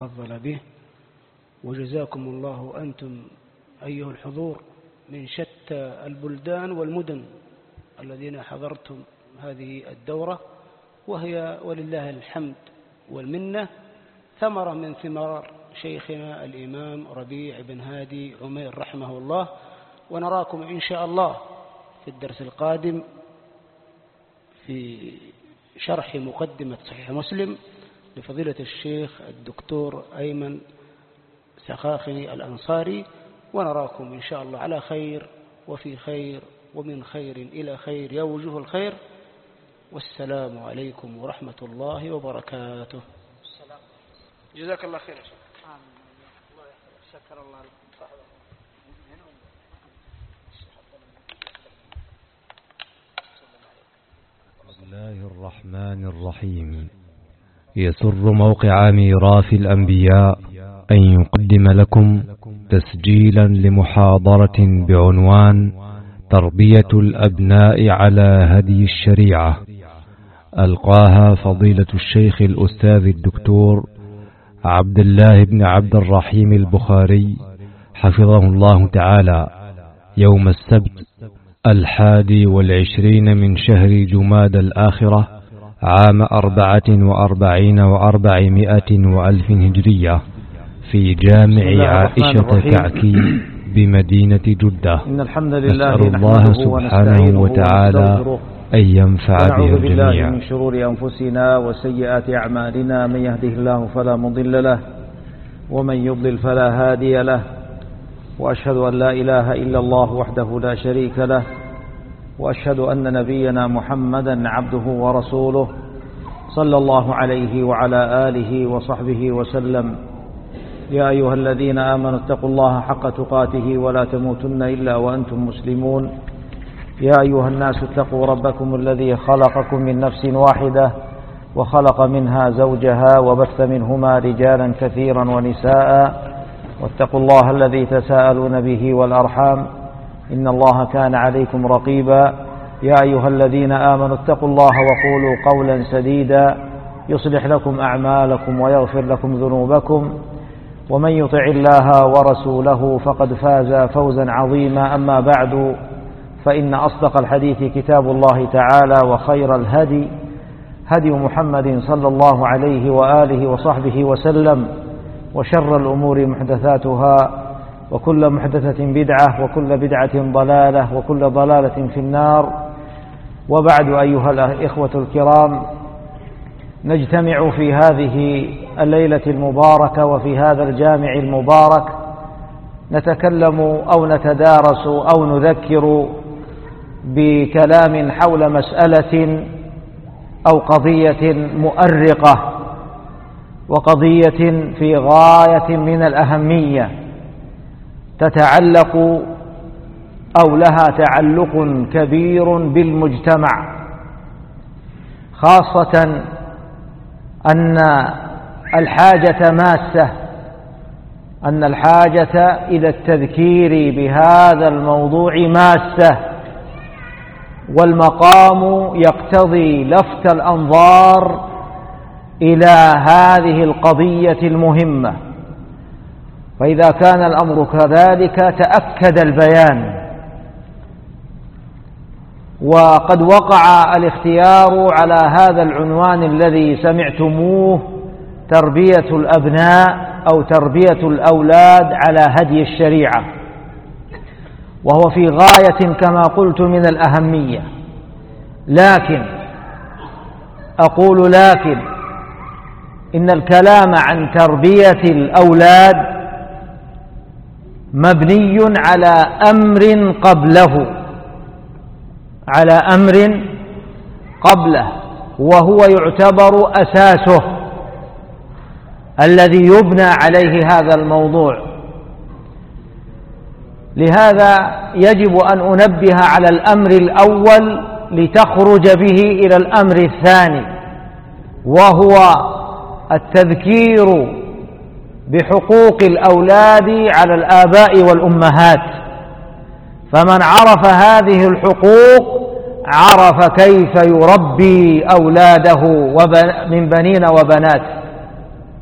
تفضل به. وجزاكم الله أنتم أيها الحضور من شتى البلدان والمدن الذين حضرتم هذه الدورة، وهي ولله الحمد والمنة ثمرة من ثمار شيخنا الإمام ربيع بن هادي عمير رحمه الله. ونراكم إن شاء الله في الدرس القادم في شرح مقدمة صحيح مسلم لفضيلة الشيخ الدكتور أيمن سخاخني الأنصاري. ونراكم إن شاء الله على خير وفي خير ومن خير إلى خير يا وجوه الخير. والسلام عليكم ورحمة الله وبركاته. السلام. جزاك الله خير. شكر الله. بسم الله الرحمن الرحيم. يسر موقع ميراث الأنبياء أن يقدم لكم تسجيلا لمحاضرة بعنوان تربية الأبناء على هدي الشريعة، ألقاها فضيلة الشيخ الأستاذ الدكتور عبد الله بن عبد الرحيم البخاري حفظه الله تعالى يوم السبت 21 من شهر جماد الآخرة عام 44 و400 وألف هجرية في جامع عائشة كعكي بمدينة جدة. إن الحمد لله نسأل الله سبحانه وتعالى أن ينفع به الجميع. من شرور أنفسنا وسيئات أعمالنا، من يهده الله فلا مضل له ومن يضلل فلا هادي له، وأشهد أن لا إله إلا الله وحده لا شريك له، وأشهد أن نبينا محمدا عبده ورسوله صلى الله عليه وعلى آله وصحبه وسلم. يا أيها الذين آمنوا اتقوا الله حق تقاته ولا تموتن إلا وأنتم مسلمون. يا أيها الناس اتقوا ربكم الذي خلقكم من نفس واحدة وخلق منها زوجها وبث منهما رجالا كثيرا ونساء، واتقوا الله الذي تساءلون به والأرحام إن الله كان عليكم رقيبا. يا أيها الذين آمنوا اتقوا الله وقولوا قولا سديدا يصلح لكم أعمالكم ويغفر لكم ذنوبكم، ومن يطع الله ورسوله فقد فاز فوزا عظيما. أما بعد، فإن أصدق الحديث كتاب الله تعالى، وخير الهدي هدي محمد صلى الله عليه وآله وصحبه وسلم، وشر الأمور محدثاتها، وكل محدثة بدعة، وكل بدعة ضلالة، وكل ضلالة في النار. وبعد، أيها الإخوة الكرام، نجتمع في هذه الليلة المباركة وفي هذا الجامع المبارك نتكلم أو نتدارس أو نذكر بكلام حول مسألة أو قضية مؤرقة، وقضية في غاية من الأهمية تتعلق أو لها تعلق كبير بالمجتمع، خاصة أن الحاجة ماسة، أن الحاجة إلى التذكير بهذا الموضوع ماسة، والمقام يقتضي لفت الأنظار إلى هذه القضية المهمة. فإذا كان الأمر كذلك تأكد البيان. وقد وقع الاختيار على هذا العنوان الذي سمعتموه: تربية الأبناء أو تربية الأولاد على هدي الشريعة، وهو في غاية كما قلت من الأهمية. لكن إن الكلام عن تربية الأولاد مبني على أمر قبله، وهو يعتبر أساسه الذي يبنى عليه هذا الموضوع. لهذا يجب أن أنبه على الأمر الأول لتخرج به إلى الأمر الثاني، وهو التذكير بحقوق الأولاد على الآباء والأمهات. فمن عرف هذه الحقوق عرف كيف يربي أولاده من بنين وبنات.